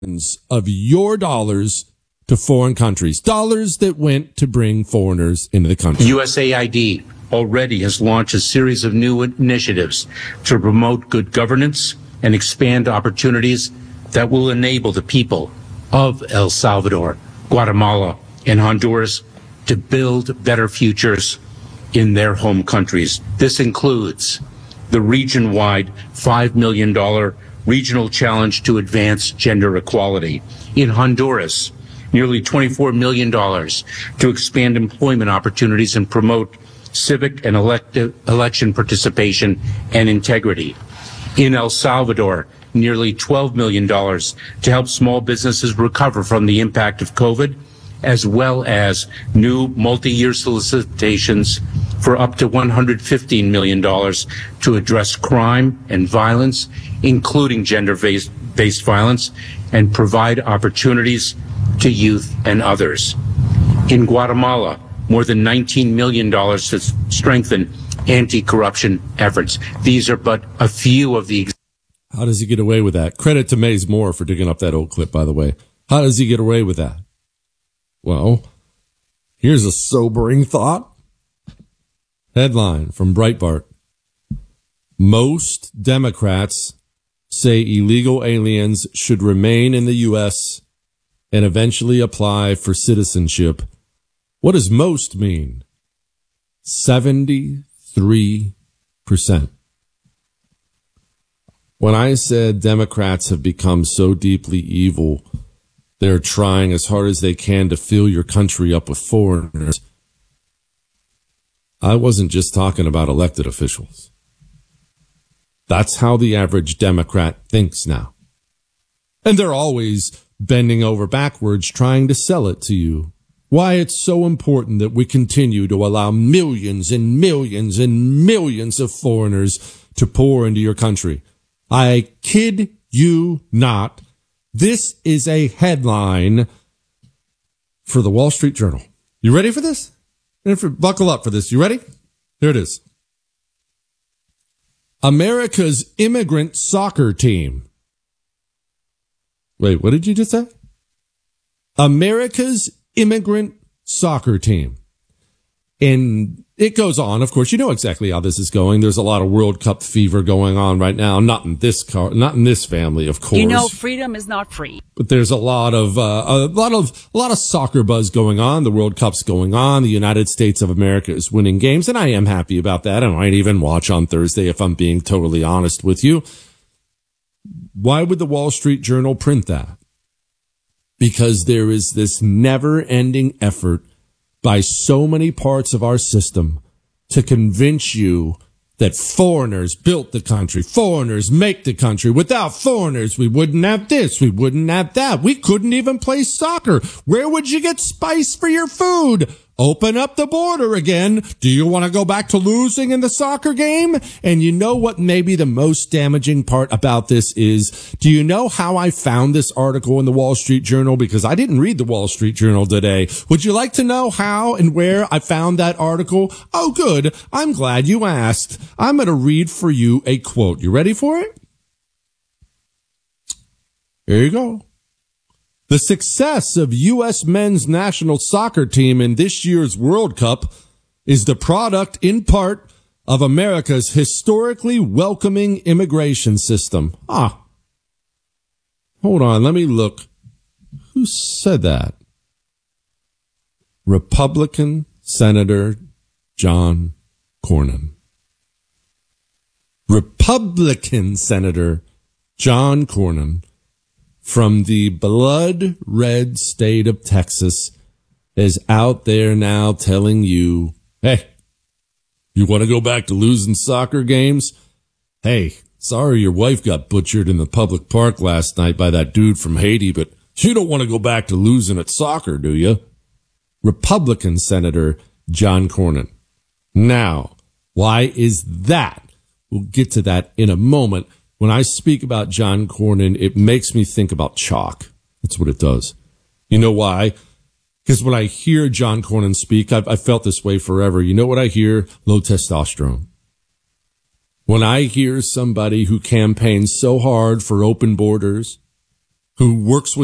of your dollars to foreign countries, dollars that went to bring foreigners into the country. USAID already has launched a series of new initiatives to promote good governance and expand opportunities that will enable the people of El Salvador, Guatemala, and Honduras to build better futures in their home countries. This includes the region-wide $5 million regional challenge to advance gender equality. In Honduras, nearly $24 million to expand employment opportunities and promote civic and election participation and integrity. In El Salvador, nearly $12 million to help small businesses recover from the impact of COVID, as well as new multi-year solicitations for up to $115 million to address crime and violence, including gender-based violence, and provide opportunities to youth and others. In Guatemala, more than $19 million to strengthen anti-corruption efforts. These are but a few of the... How does he get away with that? Credit to Maze Moore for digging up that old clip, by the way. How does he get away with that? Well, here's a sobering thought. Headline from Breitbart. Most Democrats say illegal aliens should remain in the U.S. and eventually apply for citizenship. What does most mean? 73%. When I said Democrats have become so deeply evil, they're trying as hard as they can to fill your country up with foreigners, I wasn't just talking about elected officials. That's how the average Democrat thinks now. And they're always bending over backwards trying to sell it to you. Why it's so important that we continue to allow millions and millions and millions of foreigners to pour into your country. I kid you not. This is a headline for the Wall Street Journal. You ready for this? Buckle up for this. You ready? Here it is. America's immigrant soccer team. Wait, what did you just say? America's immigrant soccer team. And it goes on. Of course, you know exactly how this is going. There's a lot of World Cup fever going on right now. Not in this family, of course. You know, freedom is not free. But there's a lot of soccer buzz going on. The World Cup's going on. The United States of America is winning games, and I am happy about that. I might even watch on Thursday if I'm being totally honest with you. Why would the Wall Street Journal print that? Because there is this never-ending effort by so many parts of our system to convince you that foreigners built the country, foreigners make the country. Without foreigners, we wouldn't have this, we wouldn't have that. We couldn't even play soccer. Where would you get spice for your food? Open up the border again. Do you want to go back to losing in the soccer game? And you know what maybe the most damaging part about this is? Do you know how I found this article in the Wall Street Journal? Because I didn't read the Wall Street Journal today. Would you like to know how and where I found that article? Oh, good. I'm glad you asked. I'm going to read for you a quote. You ready for it? Here you go. The success of U.S. men's national soccer team in this year's World Cup is the product, in part, of America's historically welcoming immigration system. Hold on, let me look. Who said that? Republican Senator John Cornyn. Republican Senator John Cornyn from the blood red state of Texas is out there now telling you, hey, you want to go back to losing soccer games? Hey, sorry your wife got butchered in the public park last night by that dude from Haiti, but you don't want to go back to losing at soccer, do you? Republican Senator John Cornyn. Now, why is that? We'll get to that in a moment. When I speak about John Cornyn, it makes me think about chalk. That's what it does. You know why? Because when I hear John Cornyn speak, I've felt this way forever. You know what I hear? Low testosterone. When I hear somebody who campaigns so hard for open borders, who works with